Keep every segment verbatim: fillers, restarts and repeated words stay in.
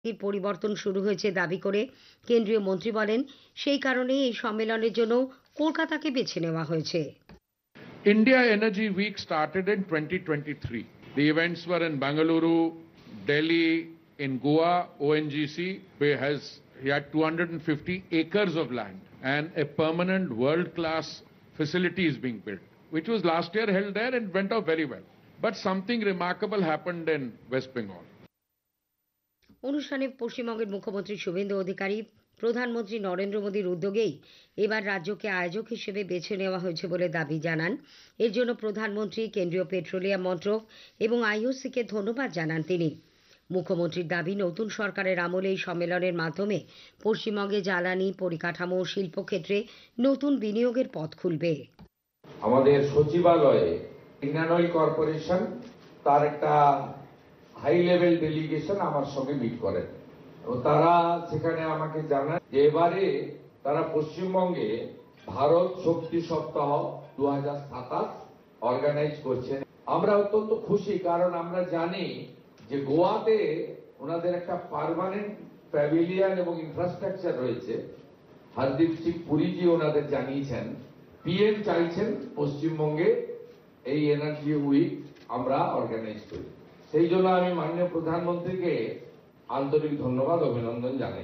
এর পরিবর্তন শুরু হয়েছে দাবি করে কেন্দ্রীয় মন্ত্রী বলেন, সেই কারণেই এই সম্মেলনের জন্য কলকাতাকে বেছে নেওয়া হয়েছে। India Energy Week started in twenty twenty-three. The events were in Bangalore, Delhi, in Goa. O N G C has he had two hundred fifty acres of land and a permanent world-class facility is being built, which was last year held there and went off very well. But something remarkable happened in West Bengal. অনুষ্ঠানে পশ্চিমবঙ্গের মুখ্যমন্ত্রী শুভেন্দু অধিকারী প্রধানমন্ত্রী নরেন্দ্র মোদীর উদ্যোগেই এবার রাজ্যকে আয়োজক হিসেবে বেছে নেওয়া হয়েছে বলে দাবি জানান। এর জন্য প্রধানমন্ত্রী, কেন্দ্রীয় পেট্রোলিয়াম মন্ত্রক এবং আইওসিকে ধন্যবাদ জানান তিনি। মুখ্যমন্ত্রীর দাবি, নতুন সরকারের আমলে এই সম্মেলনের মাধ্যমে পশ্চিমবঙ্গে জ্বালানি, পরিকাঠামো ও শিল্পক্ষেত্রে নতুন বিনিয়োগের পথ খুলবে। আমাদের সচিবালয়ে ইন্ডিয়ান অয়েল কর্পোরেশন তার একটা হাই লেভেল ডেলিগেশন আমার সঙ্গে মিট করেন। তারা সেখানে আমাকে জানায় যে এবারে তারা পশ্চিমবঙ্গে ভারত শক্তি সপ্তাহ দু হাজার সাতাশ অর্গানাইজ করছেন। আমরা অত্যন্ত খুশি, কারণ আমরা জানি যে গোয়াতে ওনাদের একটা পার্মানেন্ট প্যাভিলিয়ন এবং ইনফ্রাস্ট্রাকচার রয়েছে। হরদীপ সিং পুরীজি ওনাদের জানিয়েছেন পিএম চাইছেন পশ্চিমবঙ্গে এই এনার্জি উইক আমরা অর্গানাইজ করি। সেই জন্য আমি মাননীয় প্রধানমন্ত্রীকে আন্তরিক ধন্যবাদ, অভিনন্দন জানাই।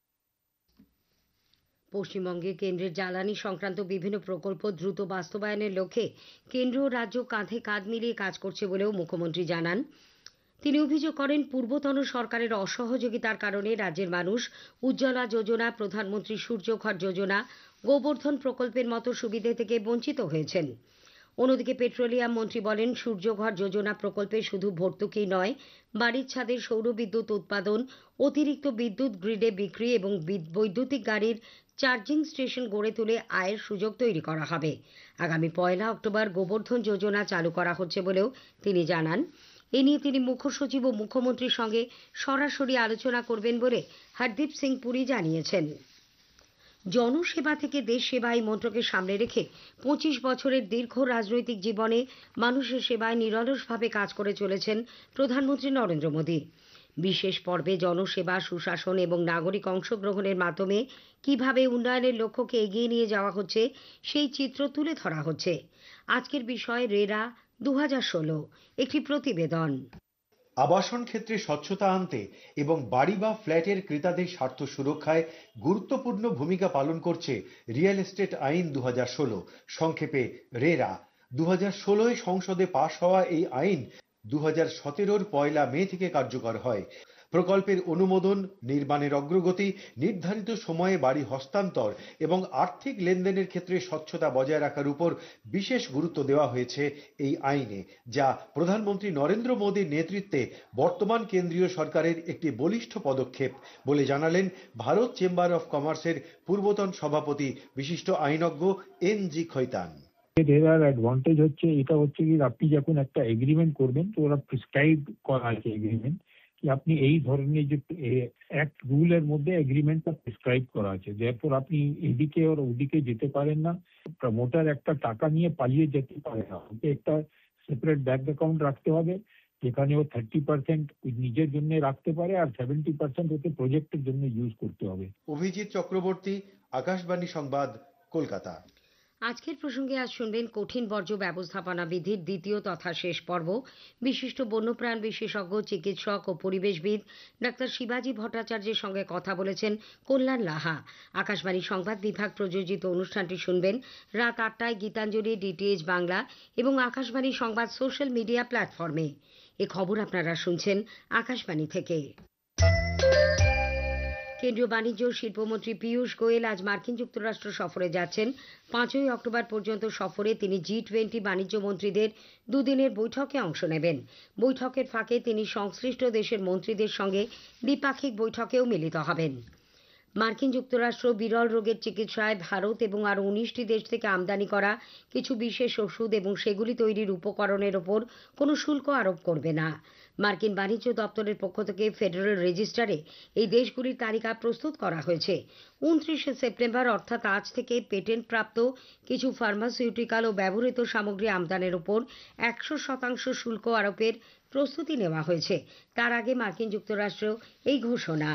পশ্চিমবঙ্গে কেন্দ্রের জ্বালানি সংক্রান্ত বিভিন্ন প্রকল্প দ্রুত বাস্তবায়নের লক্ষ্যে কেন্দ্র ও রাজ্য কাঁধে কাঁধ মিলিয়ে কাজ করছে বলেও মুখ্যমন্ত্রী জানান। তিনি অভিযোগ করেন, পূর্বতন সরকারের অসহযোগিতার কারণে রাজ্যের মানুষ উজ্জ্বলা যোজনা, প্রধানমন্ত্রী সূর্যঘর যোজনা, গোবর্ধন প্রকল্পের মতো সুবিধে থেকে বঞ্চিত হয়েছেন। অন্যদিকে পেট্রোলিয়াম মন্ত্রী বলেন, সূর্যঘর যোজনা প্রকল্পে শুধু ভর্তুকি নয়, বাড়ির ছাদের সৌর বিদ্যুৎ উৎপাদন, অতিরিক্ত বিদ্যুৎ গ্রিডে বিক্রি এবং বৈদ্যুতিক গাড়ির চার্জিং স্টেশন গড়ে তুলে আয়ের সুযোগ তৈরি করা হবে। আগামী পয়লা অক্টোবর গোবর্ধন যোজনা চালু করা হচ্ছে বলেও তিনি জানান। এ নিয়ে তিনি মুখ্য সচিব ও মুখ্যমন্ত্রীর সঙ্গে সরাসরি আলোচনা করবেন বলে হরদীপ সিং পুরী জানিয়েছেন। জনসেবা থেকে দেশ সেবা এই মন্ত্রকে সামনে রেখে পঁচিশ বছরের দীর্ঘ রাজনৈতিক জীবনে মানুষের সেবায় নিরলসভাবে কাজ করে চলেছেন প্রধানমন্ত্রী নরেন্দ্র মোদী। বিশেষ পর্বে জনসেবা, সুশাসন এবং নাগরিক অংশগ্রহণের মাধ্যমে কিভাবে উন্নয়নের লক্ষ্যকে এগিয়ে নিয়ে যাওয়া হচ্ছে সেই চিত্র তুলে ধরা হচ্ছে। আজকের বিষয় রেরা দু হাজার ষোলো, একটি প্রতিবেদন। আবাসন ক্ষেত্রে স্বচ্ছতা আনতে এবং বাড়ি বা ফ্ল্যাটের ক্রেতাদের স্বার্থ সুরক্ষায় গুরুত্বপূর্ণ ভূমিকা পালন করছে রিয়েল এস্টেট আইন দু হাজার ষোলো, সংক্ষেপে রেরা। দু হাজার ষোলোয় সংসদে পাশ হওয়া এই আইন দু হাজার সতেরোর পয়লা মে থেকে কার্যকর হয়। প্রকল্পের অনুমোদন, নির্মাণের অগ্রগতি, নির্ধারিত সময়ে বাড়ি হস্তান্তর এবং আর্থিক লেনদেনের ক্ষেত্রে স্বচ্ছতা বজায় রাখার উপর বিশেষ গুরুত্ব দেওয়া হয়েছে এই আইনে, যা প্রধানমন্ত্রী নরেন্দ্র মোদীর নেতৃত্বে বর্তমান কেন্দ্রীয় সরকারের একটি বলিষ্ঠ পদক্ষেপ বলে জানালেন ভারত চেম্বার অফ কমার্সের পূর্বতন সভাপতি বিশিষ্ট আইনজ্ঞ এন জি খৈতান। রেরার অ্যাডভান্টেজ হচ্ছে এটা হচ্ছে কি, আপনি যখন একটা এগ্রিমেন্ট করবেন তো ওরা প্রেসক্রাইব করা আছে এগ্রিমেন্ট, আপনি এই ধরনের যে অ্যাক্ট রুলের মধ্যে এগ্রিমেন্টটা প্রেসক্রাইব করা আছে। এরপর আপনি এদিকে আর ওদিকে যেতে পারেন না, প্রমোটার একটা টাকা নিয়ে পালিয়ে যেতে পারে না। ওকে একটা সেপারেট ব্যাংক অ্যাকাউন্ট রাখতে হবে, যেখানে ও থার্টি পার্সেন্ট নিজের জন্য রাখতে পারে আর সেভেন্টি পার্সেন্ট ওকে প্রজেক্টের জন্য ইউজ করতে হবে। অভিজিৎ চক্রবর্তী, আকাশবাণী সংবাদ, কলকাতা। আজকের প্রসঙ্গে আজ শুনবেন কঠিন বর্জ্য ব্যবস্থাপনা বিধির দ্বিতীয় তথা শেষ পর্ব। বিশিষ্ট বন্যপ্রাণ বিশেষজ্ঞ, চিকিৎসক ও পরিবেশবিদ ডাক্তার শিবাজী ভট্টাচার্যের সঙ্গে কথা বলেছেন কল্যাণ লাহা। আকাশবাণী সংবাদ বিভাগ প্রযোজিত অনুষ্ঠানটি শুনবেন রাত আটটায় গীতাঞ্জলি, ডিটিএইচ বাংলা এবং আকাশবাণী সংবাদ সোশ্যাল মিডিয়া প্ল্যাটফর্মে। এ খবর আপনারা শুনছেন আকাশবাণী থেকে। কেন্দ্রীয় বাণিজ্য ও শিল্পমন্ত্রী পীযূষ গোয়েল আজ মার্কিন যুক্তরাষ্ট্র সফরে যাচ্ছেন। পাঁচই অক্টোবর পর্যন্ত সফরে তিনি জি টোয়েন্টি বাণিজ্য মন্ত্রীদের দুদিনের বৈঠকে অংশ নেবেন। বৈঠকের ফাঁকে তিনি সংশ্লিষ্ট দেশের মন্ত্রীদের সঙ্গে দ্বিপাক্ষিক বৈঠকেও মিলিত হবেন। মার্কিন যুক্তরাষ্ট্র বিরল রোগের চিকিৎসায় ভারত এবং আরও উনিশটি দেশ থেকে আমদানি করা কিছু বিশেষ ওষুধ এবং সেগুলি তৈরির উপকরণের ওপর কোনো শুল্ক আরোপ করবে না। মার্কিন বাণিজ্য দপ্তরের পক্ষ থেকে ফেডারেল রেজিস্টারে এই দেশগুলির তালিকা প্রস্তুত করা হয়েছে। উনত্রিশে সেপ্টেম্বর অর্থাৎ আজ থেকে পেটেন্ট প্রাপ্ত কিছু ফার্মাসিউটিক্যাল ও ব্যবহৃত সামগ্রী আমদানির ওপর একশো শতাংশ শুল্ক আরোপের প্রস্তুতি নেওয়া হয়েছে। তার আগে মার্কিন যুক্তরাষ্ট্র এই ঘোষণা